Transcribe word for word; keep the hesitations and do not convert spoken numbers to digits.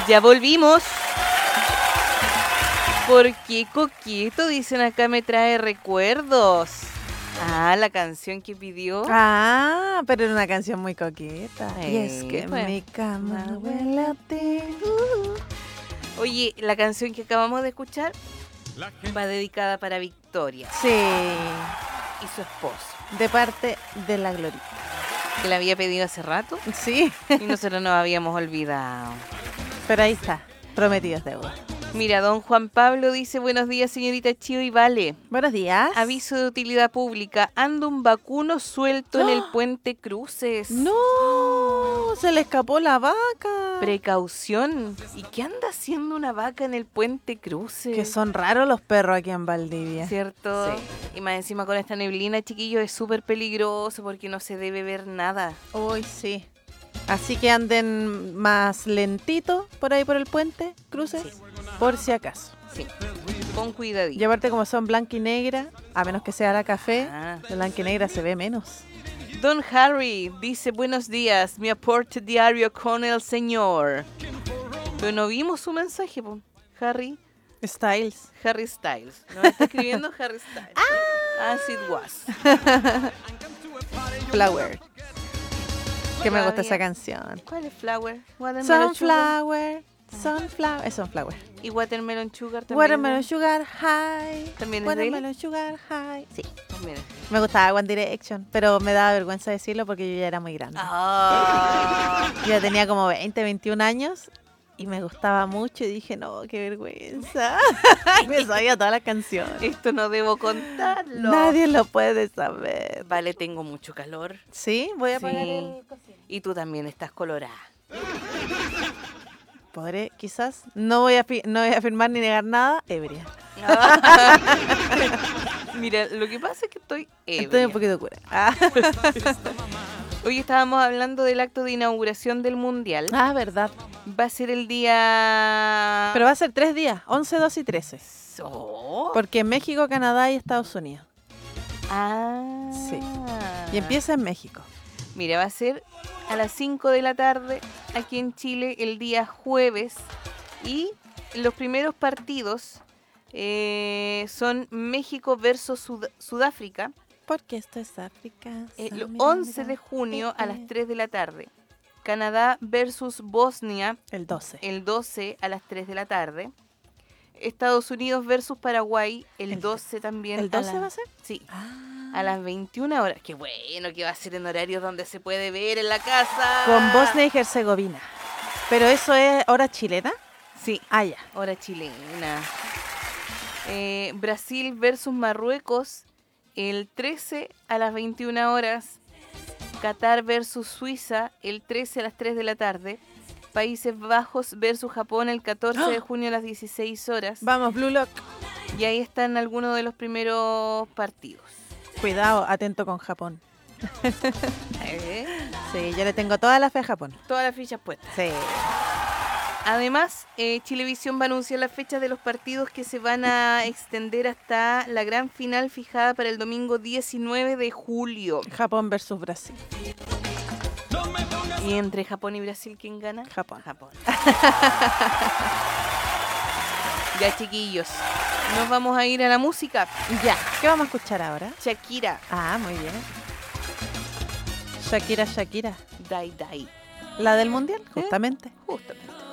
Ya volvimos. Porque coqueto, dicen acá, me trae recuerdos. Ah, la canción que pidió. Ah, pero era una canción muy coqueta. Eh, y es que pues, mi cama no huele a ti. Uh. Oye, la canción que acabamos de escuchar va dedicada para Victoria Sí, y su esposo, de parte de la Glorita. que la había pedido hace rato Sí, y nosotros nos habíamos olvidado. pero ahí está, prometidos deuda. Mira, don Juan Pablo dice, buenos días, señorita Chío y Vale. Buenos días. Aviso de utilidad pública, anda un vacuno suelto en el puente Cruces. ¡No! Se le escapó la vaca. Precaución. ¿Y qué anda haciendo una vaca en el puente Cruces? Que son raros los perros aquí en Valdivia. ¿Cierto? Sí. Y más encima con esta neblina, chiquillos, es súper peligroso porque no se debe ver nada. Uy, sí. Así que anden más lentito por ahí por el puente, cruces, Sí. por si acaso. Sí, con cuidadito. Y aparte como son blanca y negra, a menos que sea la café, Ah. la blanca y negra se ve menos. Don Harry dice, buenos días, mi aporte diario con el señor. Pero no vimos su mensaje, po. Harry. Styles. Harry Styles. ¿No está escribiendo Harry Styles? As it was. Flower. Que me gusta Todavía. esa canción. ¿Cuál es Flower? Watermelon Sugar. Sunflower. Sunflower. Es Sunflower. Y Watermelon Sugar también. Watermelon Sugar High. ¿También es de él? Watermelon Sugar High. Sí. También es. Me gustaba One Direction, pero me daba vergüenza decirlo porque yo ya era muy grande. Ah. Yo ya tenía como veinte, veintiún años y me gustaba mucho y dije, no, qué vergüenza. Y me sabía todas las canciones. Esto no debo contarlo. Nadie lo puede saber. Vale, tengo mucho calor. Sí, voy a apagar Sí. el cocina. Y tú también estás colorada. Podré, quizás, no voy a, fi- no voy a afirmar ni negar nada, ebria. Mira, lo que pasa es que estoy ebria. Estoy un poquito cura. Ah, Hoy estábamos hablando del acto de inauguración del Mundial. ah, verdad. Va a ser el día... Pero va a ser tres días, once, doce y trece. Oh. Porque México, Canadá y Estados Unidos. Ah. Sí. Y empieza en México. Mira, va a ser a las cinco de la tarde aquí en Chile el día jueves. Y los primeros partidos eh, son México versus Sud- Sudáfrica. Porque esto es África. El once de junio a las tres de la tarde. Canadá versus Bosnia El doce. el doce a las tres de la tarde. Estados Unidos versus Paraguay el, El- doce también. ¿El doce la- va a ser? Sí, Ah. a las veintiuna horas. Qué bueno que va a ser en horarios donde se puede ver en la casa. Con Bosnia y Herzegovina. Pero eso es hora chilena. Sí, Ah, ya. hora chilena. Eh, Brasil versus Marruecos el trece a las veintiuna horas. Qatar versus Suiza el trece a las tres de la tarde. Países Bajos versus Japón el catorce de junio a las dieciséis horas. Vamos, Blue Lock. Y ahí están algunos de los primeros partidos. Cuidado, atento con Japón. ¿Eh? Sí, yo le tengo toda la fe a Japón. Todas las fichas puestas. Sí. Además, eh, Chilevisión va a anunciar las fechas de los partidos que se van a extender hasta la gran final fijada para el domingo diecinueve de julio. Japón versus Brasil. ¿Y entre Japón y Brasil quién gana? Japón. Japón. Ya, chiquillos, nos vamos a ir a la música. Ya. ¿Qué vamos a escuchar ahora? Shakira, Ah, muy bien. Shakira, Shakira. Dai Dai. La del mundial, justamente. Justamente.